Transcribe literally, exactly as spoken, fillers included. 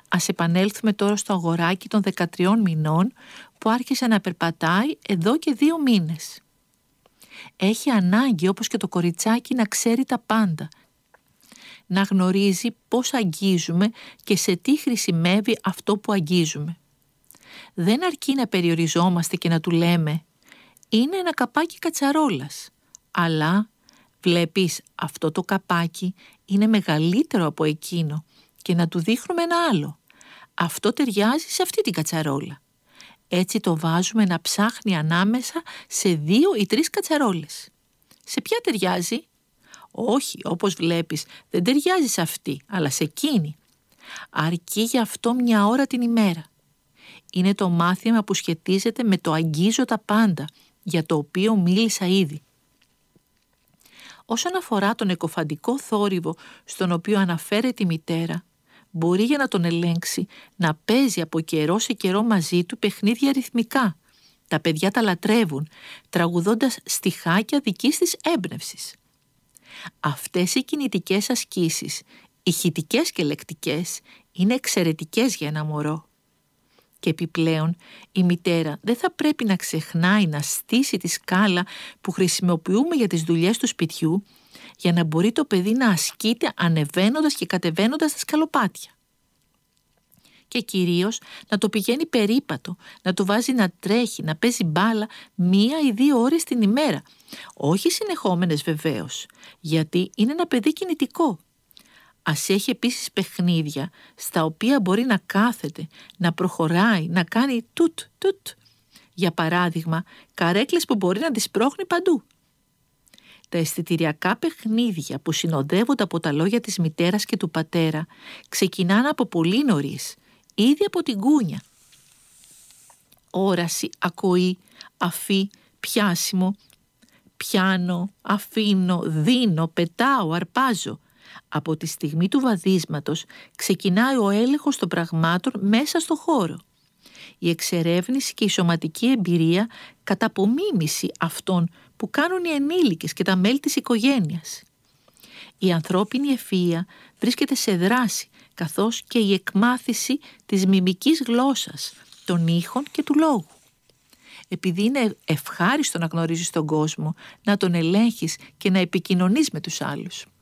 Ας επανέλθουμε τώρα στο αγοράκι των δεκατριών μηνών που άρχισε να περπατάει εδώ και δύο μήνες. Έχει ανάγκη, όπως και το κοριτσάκι, να ξέρει τα πάντα. Να γνωρίζει πώς αγγίζουμε και σε τι χρησιμεύει αυτό που αγγίζουμε. Δεν αρκεί να περιοριζόμαστε και να του λέμε «Είναι ένα καπάκι κατσαρόλας», αλλά «Βλέπεις, αυτό το καπάκι είναι μεγαλύτερο από εκείνο» και να του δείχνουμε ένα άλλο. «Αυτό ταιριάζει σε αυτή την κατσαρόλα». Έτσι το βάζουμε να ψάχνει ανάμεσα σε δύο ή τρεις κατσαρόλες. «Σε ποια ταιριάζει?» «Όχι, όπως βλέπεις, δεν ταιριάζει σε αυτή, αλλά σε εκείνη». Αρκεί γι' αυτό μια ώρα την ημέρα. Είναι το μάθημα που σχετίζεται με το αγγίζω τα πάντα, για το οποίο μίλησα ήδη. Όσον αφορά τον εκοφαντικό θόρυβο στον οποίο αναφέρεται η μητέρα, μπορεί για να τον ελέγξει να παίζει από καιρό σε καιρό μαζί του παιχνίδια ρυθμικά. Τα παιδιά τα λατρεύουν, τραγουδώντας στιχάκια δικής της έμπνευσης. Αυτές οι κινητικές ασκήσεις, ηχητικές και λεκτικές, είναι εξαιρετικές για ένα μωρό. Και επιπλέον, η μητέρα δεν θα πρέπει να ξεχνάει να στήσει τη σκάλα που χρησιμοποιούμε για τις δουλειές του σπιτιού, για να μπορεί το παιδί να ασκείται ανεβαίνοντας και κατεβαίνοντας τα σκαλοπάτια. Και κυρίως να το πηγαίνει περίπατο, να το βάζει να τρέχει, να παίζει μπάλα μία ή δύο ώρες την ημέρα. Όχι συνεχόμενες βεβαίως, γιατί είναι ένα παιδί κινητικό. Ας έχει επίσης παιχνίδια στα οποία μπορεί να κάθεται, να προχωράει, να κάνει τουτ τουτ. Για παράδειγμα, καρέκλες που μπορεί να τις σπρώχνει παντού. Τα αισθητηριακά παιχνίδια που συνοδεύονται από τα λόγια της μητέρας και του πατέρα ξεκινάνε από πολύ νωρίς, ήδη από την κούνια. Όραση, ακοή, αφή, πιάσιμο, πιάνω, αφήνω, δίνω, πετάω, αρπάζω. Από τη στιγμή του βαδίσματος ξεκινάει ο έλεγχος των πραγμάτων μέσα στο χώρο. Η εξερεύνηση και η σωματική εμπειρία κατά απομίμηση αυτών που κάνουν οι ενήλικες και τα μέλη της οικογένειας. Η ανθρώπινη ευφυΐα βρίσκεται σε δράση, καθώς και η εκμάθηση της μιμικής γλώσσας, των ήχων και του λόγου. Επειδή είναι ευχάριστο να γνωρίζεις τον κόσμο, να τον ελέγχεις και να επικοινωνείς με τους άλλους.